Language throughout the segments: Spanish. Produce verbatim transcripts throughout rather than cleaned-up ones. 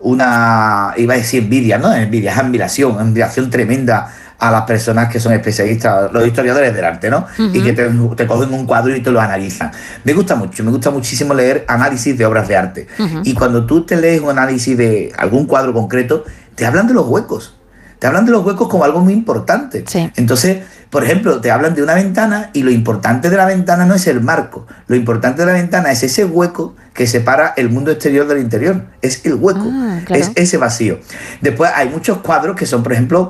una, iba a decir envidia, no es envidia, es admiración, admiración tremenda a las personas que son especialistas, los historiadores del arte, ¿no? Uh-huh. Y que te, te cogen un cuadro y te lo analizan. Me gusta mucho, me gusta muchísimo leer análisis de obras de arte. Uh-huh. Y cuando tú te lees un análisis de algún cuadro concreto, te hablan de los huecos. Te hablan de los huecos como algo muy importante. Sí. Entonces, por ejemplo, te hablan de una ventana y lo importante de la ventana no es el marco. Lo importante de la ventana es ese hueco que separa el mundo exterior del interior. Es el hueco, ah, claro. Es ese vacío. Después hay muchos cuadros que son, por ejemplo,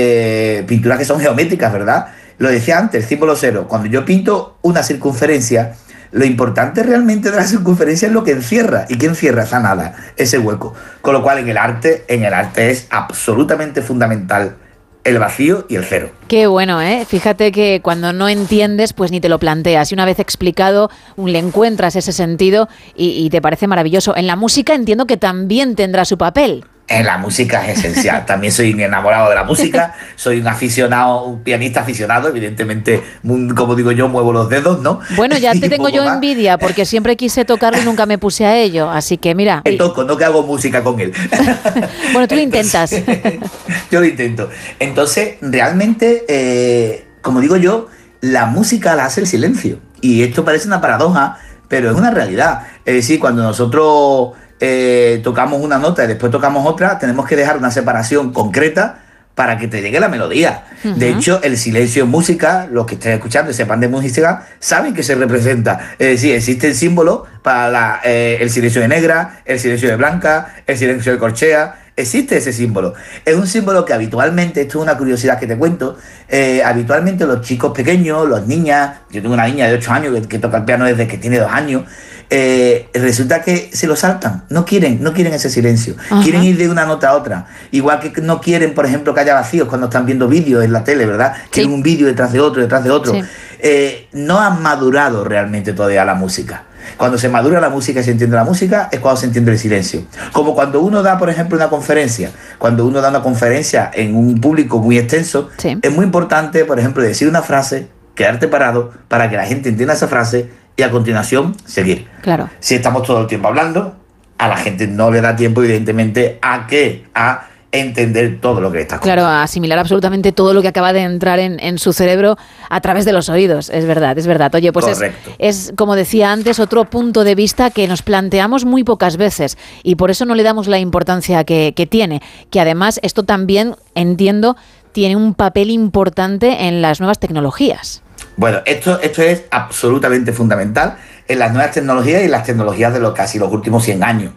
eh, pinturas que son geométricas, ¿verdad? Lo decía antes, el símbolo cero. Cuando yo pinto una circunferencia, lo importante realmente de la circunferencia es lo que encierra. ¿Y qué encierra esa nada? Ese hueco. Con lo cual en el arte, en el arte es absolutamente fundamental el vacío y el cero. Qué bueno, ¿eh? Fíjate que cuando no entiendes, pues ni te lo planteas. Y una vez explicado, le encuentras ese sentido y, y te parece maravilloso. En la música entiendo que también tendrá su papel. En la música es esencial. También soy un enamorado de la música, soy un aficionado, un pianista aficionado, evidentemente, como digo yo, muevo los dedos, ¿no? Bueno, ya te tengo yo más. envidia, porque siempre quise tocarlo y nunca me puse a ello, así que mira. Que toco, no que hago música con él. Bueno, tú lo intentas. Yo lo intento. Entonces, realmente, eh, como digo yo, la música la hace el silencio. Y esto parece una paradoja, pero es una realidad. Es decir, cuando nosotros Eh, tocamos una nota y después tocamos otra, tenemos que dejar una separación concreta para que te llegue la melodía. Uh-huh. De hecho, el silencio en música, los que estén escuchando y sepan de música, saben que se representa. Es decir, existen símbolos para la, eh, el silencio de negra, el silencio de blanca, el silencio de corchea. Existe ese símbolo. Es un símbolo que habitualmente, esto es una curiosidad que te cuento, eh, habitualmente los chicos pequeños, las niñas, yo tengo una niña de ocho años que, que toca el piano desde que tiene dos años, eh, resulta que se lo saltan, no quieren, no quieren ese silencio, uh-huh. Quieren ir de una nota a otra, igual que no quieren, por ejemplo, que haya vacíos cuando están viendo vídeos en la tele, ¿verdad? Sí. Quieren un vídeo detrás de otro, detrás de otro. Sí. Eh, no han madurado realmente todavía la música. Cuando se madura la música y se entiende la música es cuando se entiende el silencio. Como cuando uno da, por ejemplo, una conferencia. Cuando uno da una conferencia en un público muy extenso, sí. Es muy importante, por ejemplo, decir una frase, quedarte parado para que la gente entienda esa frase y a continuación seguir. Claro. Si estamos todo el tiempo hablando, a la gente no le da tiempo, evidentemente, ¿a qué? A entender todo lo que está contando. Claro, asimilar absolutamente todo lo que acaba de entrar en, en su cerebro a través de los oídos. Es verdad, es verdad. Oye, pues es, es, como decía antes, otro punto de vista que nos planteamos muy pocas veces y por eso no le damos la importancia que, que tiene. Que además esto también, entiendo, tiene un papel importante en las nuevas tecnologías. Bueno, esto, esto es absolutamente fundamental en las nuevas tecnologías y en las tecnologías de los casi los últimos cien años.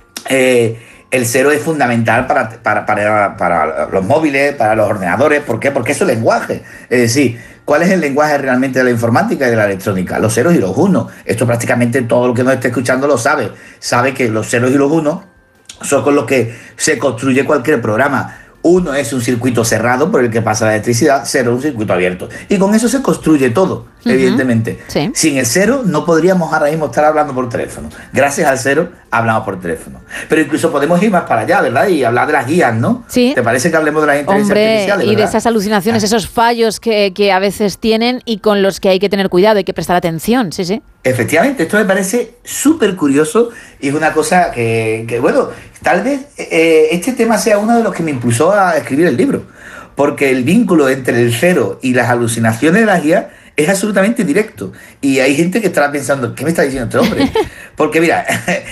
Eh, El cero es fundamental para, para, para, para los móviles, para los ordenadores. ¿Por qué? Porque es el lenguaje. Es decir, ¿cuál es el lenguaje realmente de la informática y de la electrónica? Los ceros y los unos. Esto prácticamente todo el que nos esté escuchando lo sabe. Sabe que los ceros y los unos son con los que se construye cualquier programa. Uno es un circuito cerrado por el que pasa la electricidad, cero es un circuito abierto. Y con eso se construye todo, uh-huh. Evidentemente. Sí. Sin el cero no podríamos ahora mismo estar hablando por teléfono. Gracias al cero hablamos por teléfono. Pero incluso podemos ir más para allá, ¿verdad? Y hablar de las guías, ¿no? Sí. ¿Te parece que hablemos de las inteligencias Hombre, artificiales? Y ¿verdad? de esas alucinaciones, ah. esos fallos que, que a veces tienen y con los que hay que tener cuidado, hay que prestar atención, sí, sí. Efectivamente, esto me parece súper curioso y es una cosa que, que bueno, tal vez eh, este tema sea uno de los que me impulsó a escribir el libro, porque el vínculo entre el cero y las alucinaciones de las guías es absolutamente directo. Y hay gente que estará pensando, ¿qué me está diciendo este hombre? Porque mira,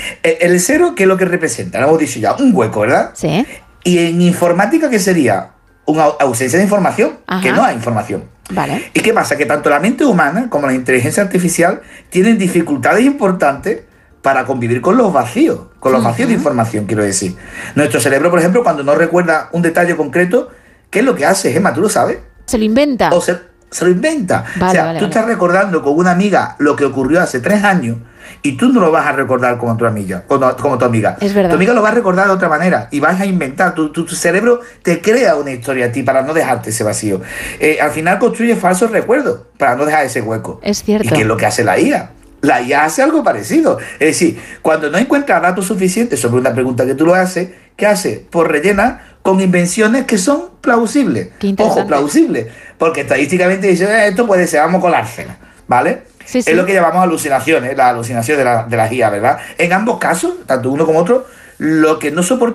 el cero, ¿qué es lo que representa? Lo hemos dicho ya, un hueco, ¿verdad? Sí. Y en informática, ¿qué sería? Una ausencia de información, Ajá. Que no hay información. Vale. ¿Y qué pasa? Que tanto la mente humana como la inteligencia artificial tienen dificultades importantes para convivir con los vacíos, con los vacíos uh-huh. de información, quiero decir. Nuestro cerebro, por ejemplo, cuando no recuerda un detalle concreto, ¿qué es lo que hace, Gemma? ¿Tú lo sabes? Se lo inventa. O se, se lo inventa. Vale, o sea, vale, tú vale. estás recordando con una amiga lo que ocurrió hace tres años y tú no lo vas a recordar como tu amiga, como, como tu amiga. Es verdad. Tu amiga lo va a recordar de otra manera y vas a inventar. Tu, tu, tu cerebro te crea una historia a ti para no dejarte ese vacío. Eh, al final construye falsos recuerdos para no dejar ese hueco. Es cierto. ¿Y qué es lo que hace la I A? La I A hace algo parecido. Es decir, cuando no encuentra datos suficientes sobre una pregunta que tú lo haces, ¿qué hace? Pues rellena con invenciones que son plausibles. Ojo, plausibles. Porque estadísticamente dice, eh, esto puede ser, vamos a colársela, ¿vale? Sí, sí. Es lo que llamamos alucinaciones, la alucinación de la, de la I A, ¿verdad? En ambos casos, tanto uno como otro, lo que no soporta